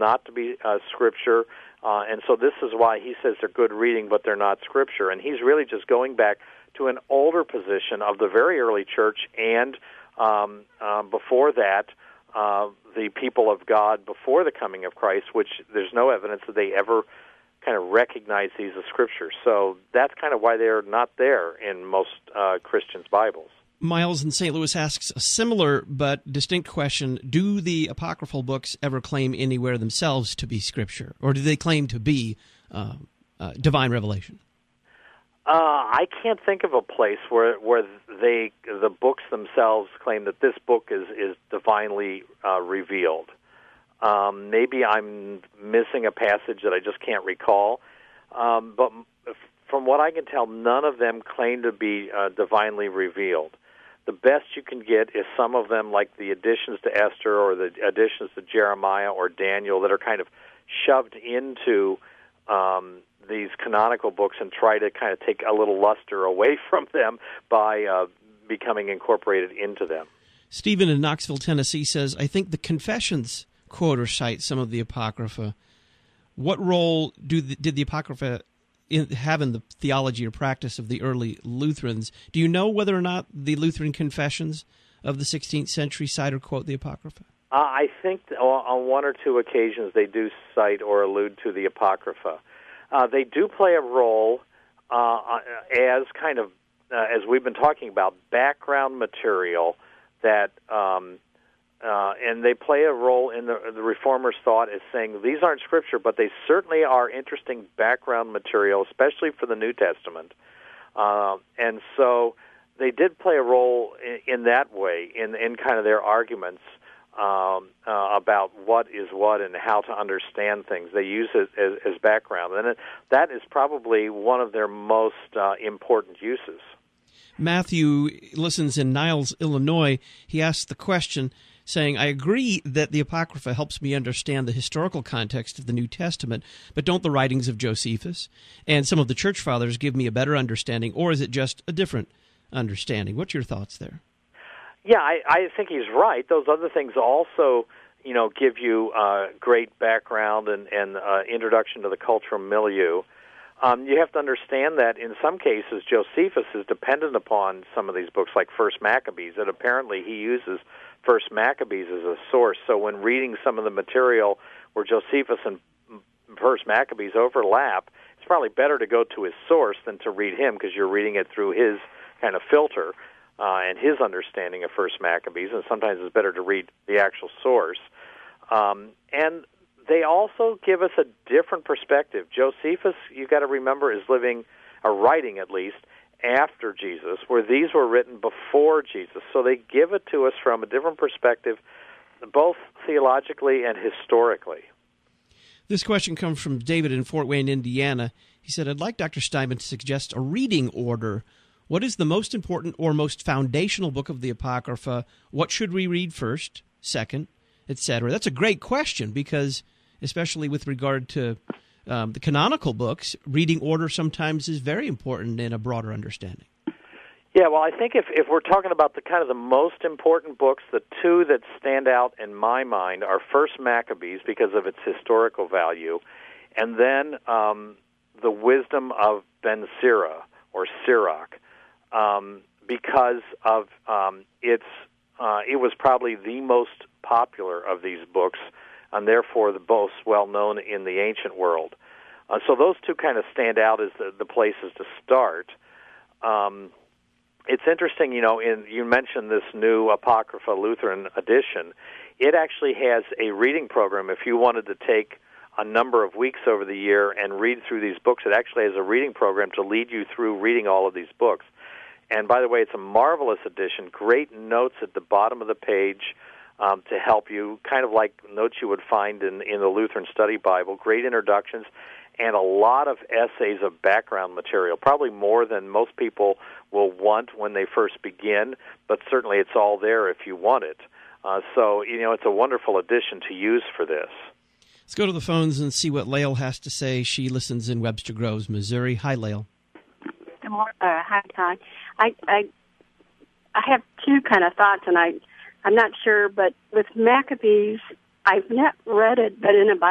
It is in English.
not to be Scripture, and so this is why he says they're good reading, but they're not Scripture. And he's really just going back to an older position of the very early church and before that, the people of God before the coming of Christ, which there's no evidence that they ever kind of recognize these as Scripture. So that's kind of why they're not there in most Christians' Bibles. Miles in St. Louis asks a similar but distinct question. Do the apocryphal books ever claim anywhere themselves to be Scripture, or do they claim to be divine revelation? I can't think of a place where the books themselves claim that this book is divinely revealed. Maybe I'm missing a passage that I just can't recall, but from what I can tell, none of them claim to be divinely revealed. The best you can get is some of them, like the additions to Esther or the additions to Jeremiah or Daniel, that are kind of shoved into these canonical books and try to kind of take a little luster away from them by becoming incorporated into them. Stephen in Knoxville, Tennessee says, I think the Confessions quote or cite some of the Apocrypha. What role did the Apocrypha have in the theology or practice of the early Lutherans? Do you know whether or not the Lutheran confessions of the 16th century cite or quote the Apocrypha? I think on one or two occasions they do cite or allude to the Apocrypha. They do play a role as kind of, as we've been talking about, background material that, and they play a role in the Reformers' thought as saying these aren't Scripture, but they certainly are interesting background material, especially for the New Testament. And so they did play a role in that way, in kind of their arguments about what is what and how to understand things. They use it as background, and that is probably one of their most important uses. Matthew listens in Niles, Illinois. He asks the question, saying, I agree that the Apocrypha helps me understand the historical context of the New Testament, but don't the writings of Josephus and some of the church fathers give me a better understanding, or is it just a different understanding? What's your thoughts there? Yeah, I think he's right. Those other things also, give you great background and introduction to the cultural milieu. You have to understand that in some cases Josephus is dependent upon some of these books, like First Maccabees, and apparently he uses First Maccabees as a source. So when reading some of the material where Josephus and First Maccabees overlap, it's probably better to go to his source than to read him, because you're reading it through his kind of filter and his understanding of First Maccabees, and sometimes it's better to read the actual source. And they also give us a different perspective. Josephus, you got to remember, is living, or writing at least, after Jesus, where these were written before Jesus. So they give it to us from a different perspective, both theologically and historically. This question comes from David in Fort Wayne, Indiana. He said, I'd like Dr. Steinman to suggest a reading order. What is the most important or most foundational book of the Apocrypha? What should we read first, second, etc.? That's a great question, because especially with regard to the canonical books, reading order sometimes is very important in a broader understanding. Yeah, well, I think if we're talking about the kind of the most important books, the two that stand out in my mind are First Maccabees because of its historical value, and then the Wisdom of Ben Sira, or Sirach, because of it was probably the most popular of these books, and therefore the most well-known in the ancient world. So those two kind of stand out as the places to start. It's interesting, you mentioned this new Apocrypha Lutheran edition. It actually has a reading program. If you wanted to take a number of weeks over the year and read through these books, it actually has a reading program to lead you through reading all of these books. And by the way, it's a marvelous edition, great notes at the bottom of the page to help you, kind of like notes you would find in the Lutheran Study Bible, great introductions, and a lot of essays of background material, probably more than most people will want when they first begin, but certainly it's all there if you want it. So, it's a wonderful addition to use for this. Let's go to the phones and see what Lael has to say. She listens in Webster Groves, Missouri. Hi, Lael. Good morning. Hi, Todd. I have two kind of thoughts, and I'm not sure, but with Maccabees, I've not read it, but in a